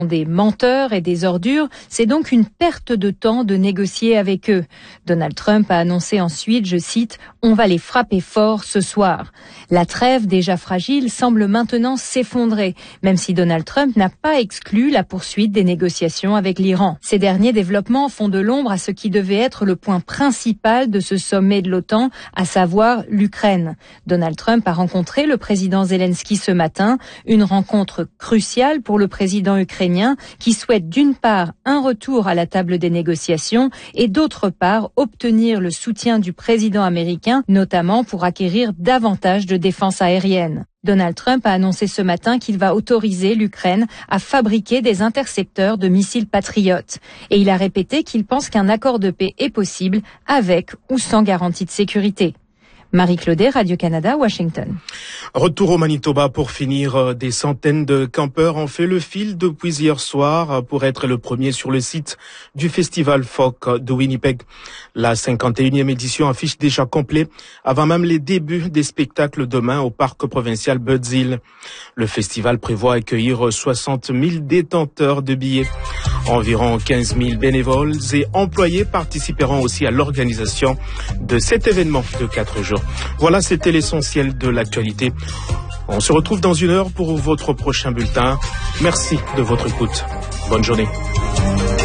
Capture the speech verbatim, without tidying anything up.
des menteurs et des ordures, c'est donc une perte de temps de négocier avec eux. Donald Trump a annoncé ensuite, je cite, « On va les frapper fort ce soir ». La trêve déjà fragile semble maintenant s'effondrer, même si Donald Trump n'a pas exclu la poursuite des négociations avec l'Iran. Ces derniers développements font de l'ombre à ce qui devait être le point principal de ce sommet de l'OTAN, à savoir l'Ukraine. Donald Trump a rencontré le président Zelensky ce matin, une rencontre cruciale pour le président ukrainien qui souhaite d'une part un retour à la table des négociations et d'autre part obtenir le soutien du président américain, notamment pour acquérir davantage de défense aérienne. Donald Trump a annoncé ce matin qu'il va autoriser l'Ukraine à fabriquer des intercepteurs de missiles patriotes. Et il a répété qu'il pense qu'un accord de paix est possible avec ou sans garantie de sécurité. Marie Claudet, Radio-Canada, Washington. Retour au Manitoba pour finir. Des centaines de campeurs ont fait le fil depuis hier soir pour être le premier sur le site du Festival Folk de Winnipeg. La cinquante et unième édition affiche déjà complet avant même les débuts des spectacles demain au parc provincial Budds Hill. Le festival prévoit accueillir soixante mille détenteurs de billets. Environ quinze mille bénévoles et employés participeront aussi à l'organisation de cet événement de quatre jours. Voilà, c'était l'essentiel de l'actualité. On se retrouve dans une heure pour votre prochain bulletin. Merci de votre écoute. Bonne journée.